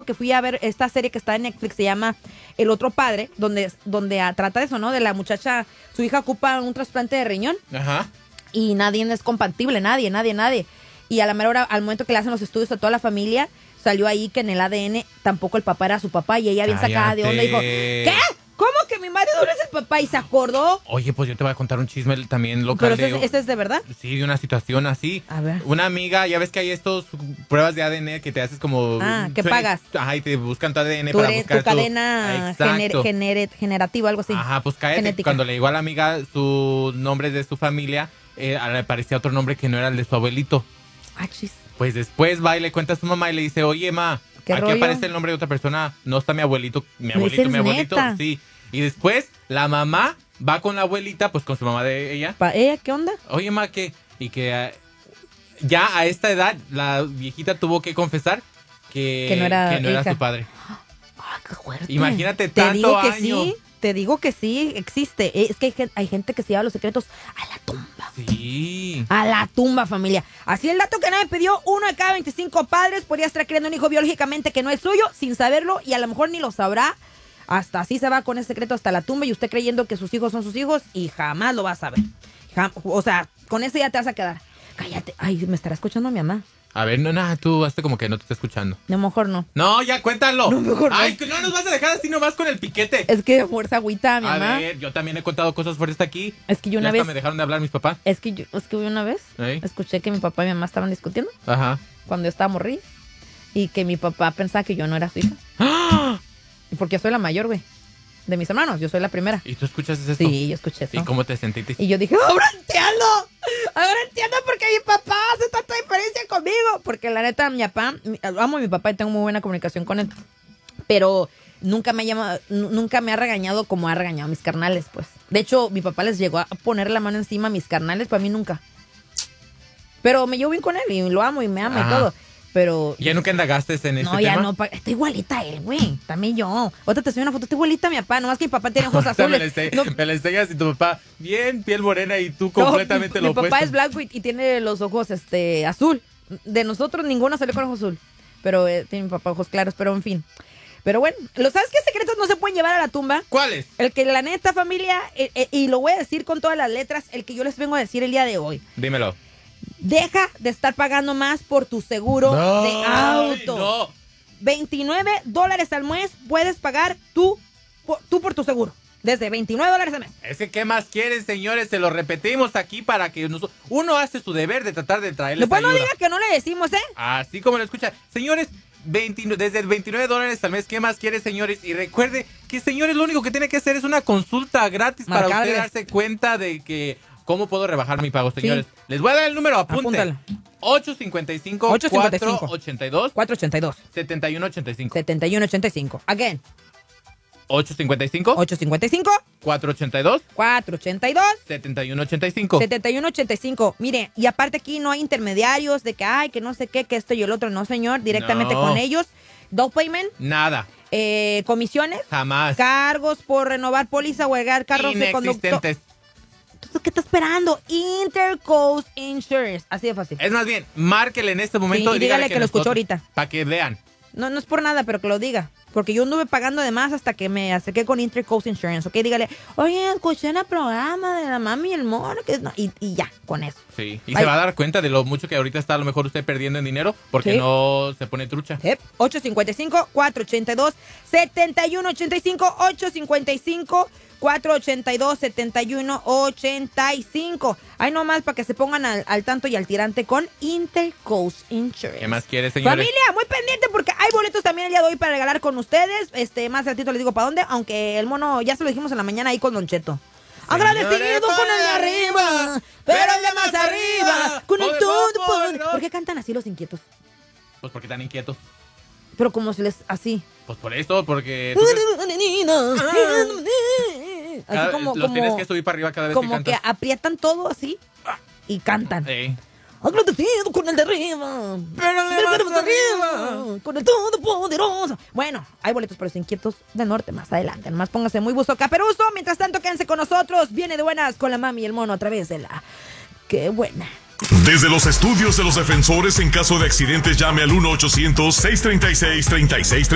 que fui a ver esta serie que está en Netflix, se llama El Otro Padre, donde trata de eso, ¿no? De la muchacha, su hija ocupa un trasplante de riñón. Ajá. Y nadie es compatible, nadie. Y a la mera hora, al momento que le hacen los estudios a toda la familia, salió ahí que en el ADN tampoco el papá era su papá. Y ella bien sacada de onda dijo, ¿qué? ¿Cómo que mi marido no es el papá? Y se acordó. Oye, pues yo te voy a contar un chisme también local. ¿Pero este es de verdad? Sí, de una situación así. A ver. Una amiga, ya ves que hay estos pruebas de ADN que te haces como... que pagas. Ajá, y te buscan tu ADN Tú para eres buscar tu cadena generativa, algo así. Ajá, pues cállate. Genética. Cuando le llegó a la amiga su nombre de su familia, le aparecía otro nombre que no era el de su abuelito. Ah, chis. Pues después va y le cuenta a su mamá y le dice, oye, ma, aquí rollo? Aparece el nombre de otra persona, no está mi abuelito. Mi abuelito. Neta? Sí. Y después la mamá va con la abuelita, pues con su mamá de ella. ¿Ella qué onda? Oye, ma, que ya a esta edad la viejita tuvo que confesar que no era su padre. ¡Ay, qué fuerte! Imagínate tanto año. Sí, te digo que sí, existe. Es que hay gente que se lleva los secretos a la tumba. Sí. A la tumba, familia. Así el dato que nadie pidió, 1 de cada 25 padres podría estar creando un hijo biológicamente que no es suyo, sin saberlo, y a lo mejor ni lo sabrá. Hasta así se va con ese secreto hasta la tumba y usted creyendo que sus hijos son sus hijos y jamás lo va a saber. O sea, con ese ya te vas a quedar. Cállate. Ay, me estará escuchando mi mamá. A ver, tú hazte como que no te está escuchando. No, mejor no. No, ya cuéntalo. No, mejor no. Ay, que no nos vas a dejar así nomás con el piquete. Es que fuerza agüita, mi mamá. A ver, yo también he contado cosas fuertes aquí. Es que yo una vez... me dejaron de hablar mis papás. Es que una vez escuché que mi papá y mi mamá estaban discutiendo. Ajá. Cuando yo estaba morrida. Y que mi papá pensaba que yo no era su hija. ¡Ah! Porque yo soy la mayor, güey. De mis hermanos, yo soy la primera. ¿Y tú escuchas eso? Sí, yo escuché eso. ¿Y cómo te sentiste? Y yo dije, ahora entiendo por qué mi papá hace tanta diferencia conmigo. Porque la neta, mi papá, amo a mi papá y tengo muy buena comunicación con él. Pero nunca me ha regañado como ha regañado a mis carnales, pues. De hecho, mi papá les llegó a poner la mano encima a mis carnales, para mí nunca. Pero me llevo bien con él y lo amo y me ama y todo. Pero... ¿Ya nunca indagaste en este tema? No, ya no. Está igualita a él, güey. También yo. Otra te subí una foto. Está igualita a mi papá. Nomás que mi papá tiene ojos azules. Me la enseñas y tu papá bien piel morena y tú completamente lo opuesto. Mi papá es blanco y tiene los ojos azul. De nosotros ninguno salió con ojos azul. Pero tiene mi papá ojos claros. Pero en fin. Pero bueno, ¿sabes qué secretos no se pueden llevar a la tumba? ¿Cuáles? El que la neta, familia, y lo voy a decir con todas las letras, el que yo les vengo a decir el día de hoy. Dímelo. Deja de estar pagando más por tu seguro de auto. No. $29 al mes puedes pagar tú por tu seguro. Desde $29 al mes. Es que, ¿qué más quieren, señores? Se lo repetimos aquí para que uno hace su deber de tratar de traerles Después ayuda. no diga que no le decimos, ¿eh? Así como lo escucha. Señores, desde el $29 al mes, ¿qué más quiere, señores? Y recuerde que, señores, lo único que tiene que hacer es una consulta gratis para usted darse cuenta de que... ¿Cómo puedo rebajar mi pago, señores? Sí. Les voy a dar el número, apunten. 855-482. 7185. 7185. Again. 855. 482. 7185. 7185. Mire, y aparte aquí no hay intermediarios de que no sé qué, que esto y el otro. No, señor. Directamente con ellos. Down payment. Nada. Comisiones. Jamás. Cargos por renovar póliza o agregar carros de conductor. Entonces, ¿qué está esperando? Intercoast Insurance. Así de fácil. Es más bien, márquele en este momento y dígale que lo escuchó ahorita. Para que vean. No es por nada, pero que lo diga. Porque yo anduve pagando de más hasta que me acerqué con Intercoast Insurance, ¿ok? Dígale, oye, escuché en el programa de la mami y el mono, y ya, con eso. Sí, y se va a dar cuenta de lo mucho que ahorita está a lo mejor usted perdiendo en dinero porque no se pone trucha. 855-482-7185, 855-482-7185. Ahí nomás para que se pongan al tanto y al tirante con Intercoast Insurance. ¿Qué más quiere, señores? Familia, muy pendiente porque hay boletos también el día de hoy para regalar con ustedes. Más ratito les digo para dónde, aunque el mono ya se lo dijimos en la mañana ahí con Don Cheto. Agradecido con el de arriba, pero el de más arriba, con el todo. ¿Por qué cantan así los inquietos? Pues porque están inquietos. Pero como si les así. Pues por eso, porque... Así como tienes que subir para arriba cada vez que cantas. Como que aprietan todo así y cantan. Agradecido con el de arriba, pero el de más arriba, con el todopoderoso. Bueno, hay boletos para los inquietos del norte más adelante. Nomás póngase muy buzo caperuso. Mientras tanto, quédense con nosotros. Viene de buenas con la mami y el mono a través de la... ¡Qué buena! Desde los estudios de los defensores, en caso de accidentes, llame al 1-800-636-3630.